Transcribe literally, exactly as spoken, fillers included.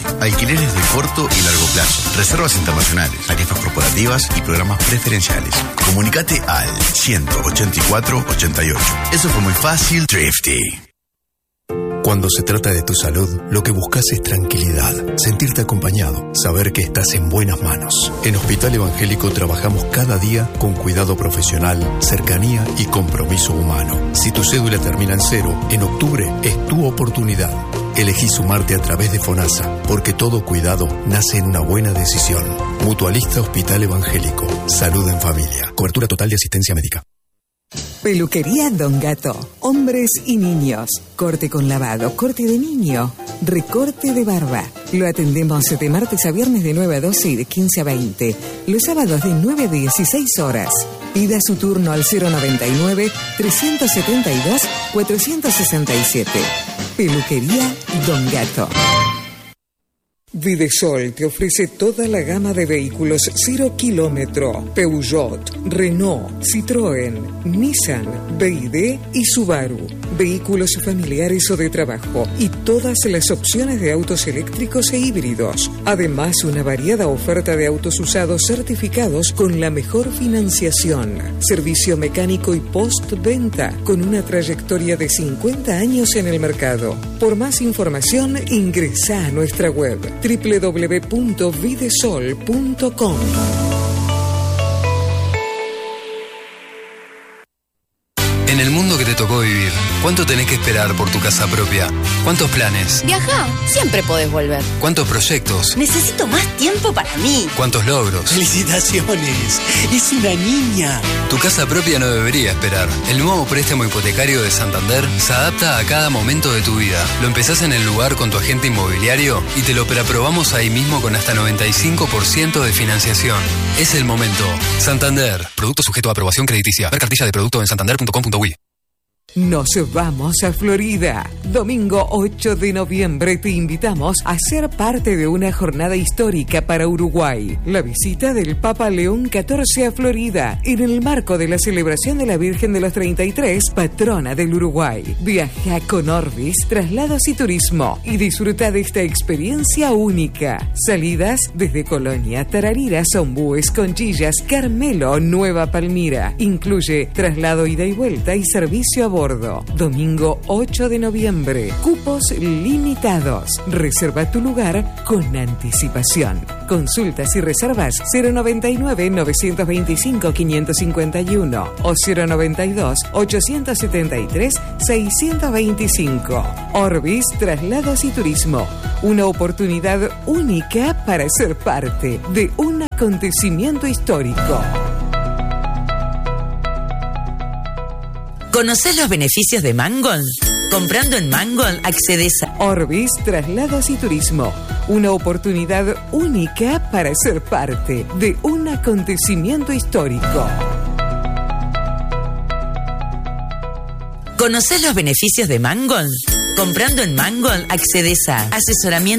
Alquileres de corto y largo plazo, reservas internacionales, tarifas corporativas y programas preferenciales. Comunicate al ciento ochenta y cuatro ochenta y ocho. Eso fue muy fácil, Thrifty. Cuando se trata de tu salud, lo que buscas es tranquilidad, sentirte acompañado, saber que estás en buenas manos. En Hospital Evangélico trabajamos cada día con cuidado profesional, cercanía y compromiso humano. Si tu cédula termina en cero, en octubre es tu oportunidad. Elegí sumarte a través de FONASA, porque todo cuidado nace en una buena decisión. Mutualista Hospital Evangélico. Salud en familia. Cobertura total de asistencia médica. Peluquería Don Gato. Hombres y niños. Corte con lavado, corte de niño, recorte de barba. Lo atendemos de martes a viernes de nueve a doce y de quince a veinte. Los sábados de nueve a dieciséis horas. Pida su turno al cero noventa y nueve, trescientos setenta y dos, cuatrocientos sesenta y siete. Peluquería Don Gato. Videsol te ofrece toda la gama de vehículos cero kilómetro. Peugeot, Renault, Citroën, Nissan, B Y D y Subaru. Vehículos familiares o de trabajo y todas las opciones de autos eléctricos e híbridos. Además, una variada oferta de autos usados certificados con la mejor financiación. Servicio mecánico y postventa con una trayectoria de cincuenta años en el mercado. Por más información, ingresa a nuestra web doble u doble u doble u punto videsol punto com. En el mundo que te tocó vivir, ¿cuánto tenés que esperar por tu casa propia? ¿Cuántos planes? Viajá, siempre podés volver. ¿Cuántos proyectos? Necesito más tiempo para mí. ¿Cuántos logros? ¡Felicitaciones! ¡Es una niña! Tu casa propia no debería esperar. El nuevo préstamo hipotecario de Santander se adapta a cada momento de tu vida. Lo empezás en el lugar con tu agente inmobiliario y te lo preaprobamos ahí mismo con hasta noventa y cinco por ciento de financiación. Es el momento. Santander. Producto sujeto a aprobación crediticia. Ver cartilla de producto en santander punto com punto uy. Nos vamos a Florida. Domingo ocho de noviembre te invitamos a ser parte de una jornada histórica para Uruguay. La visita del Papa León catorce a Florida en el marco de la celebración de la Virgen de los treinta y tres, patrona del Uruguay. Viaja con Orbis, traslados y turismo y disfruta de esta experiencia única. Salidas desde Colonia, Tararira, Zombúes, Conchillas, Carmelo, Nueva Palmira. Incluye traslado ida y vuelta y servicio a bordo. Domingo ocho de noviembre. Cupos limitados. Reserva tu lugar con anticipación. Consultas y reservas cero noventa y nueve, novecientos veinticinco, quinientos cincuenta y uno o cero noventa y dos, ochocientos setenta y tres, seiscientos veinticinco. Orbis, traslados y turismo. Una oportunidad única para ser parte de un acontecimiento histórico. ¿Conocés los beneficios de Mangon? Comprando en Mangon accedes a Orbis, traslados y turismo. Una oportunidad única para ser parte de un acontecimiento histórico. ¿Conocés los beneficios de Mangon? Comprando en Mangon accedes a asesoramiento